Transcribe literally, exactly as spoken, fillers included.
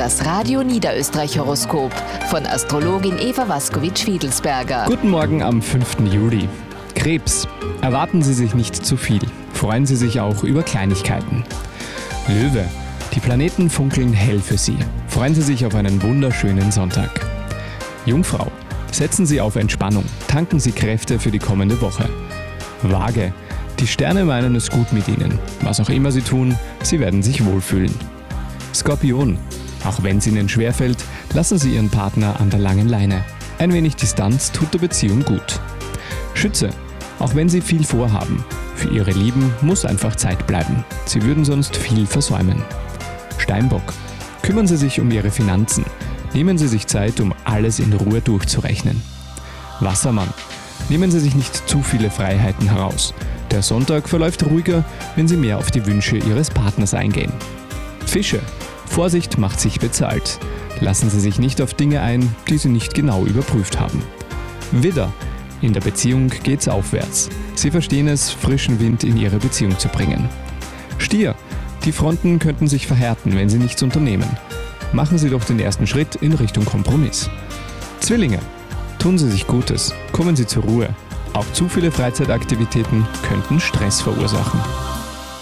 Das Radio Niederösterreich Horoskop von Astrologin Eva Waskowitsch-Fiedelsberger. Guten Morgen am fünften Juli. Krebs. Erwarten Sie sich nicht zu viel. Freuen Sie sich auch über Kleinigkeiten. Löwe. Die Planeten funkeln hell für Sie. Freuen Sie sich auf einen wunderschönen Sonntag. Jungfrau. Setzen Sie auf Entspannung. Tanken Sie Kräfte für die kommende Woche. Waage. Die Sterne meinen es gut mit Ihnen. Was auch immer Sie tun, Sie werden sich wohlfühlen. Skorpion. Auch wenn es Ihnen schwerfällt, lassen Sie Ihren Partner an der langen Leine. Ein wenig Distanz tut der Beziehung gut. Schütze. Auch wenn Sie viel vorhaben, für Ihre Lieben muss einfach Zeit bleiben. Sie würden sonst viel versäumen. Steinbock. Kümmern Sie sich um Ihre Finanzen. Nehmen Sie sich Zeit, um alles in Ruhe durchzurechnen. Wassermann. Nehmen Sie sich nicht zu viele Freiheiten heraus. Der Sonntag verläuft ruhiger, wenn Sie mehr auf die Wünsche Ihres Partners eingehen. Fische. Vorsicht macht sich bezahlt. Lassen Sie sich nicht auf Dinge ein, die Sie nicht genau überprüft haben. Widder. In der Beziehung geht's aufwärts. Sie verstehen es, frischen Wind in Ihre Beziehung zu bringen. Stier. Die Fronten könnten sich verhärten, wenn Sie nichts unternehmen. Machen Sie doch den ersten Schritt in Richtung Kompromiss. Zwillinge. Tun Sie sich Gutes. Kommen Sie zur Ruhe. Auch zu viele Freizeitaktivitäten könnten Stress verursachen.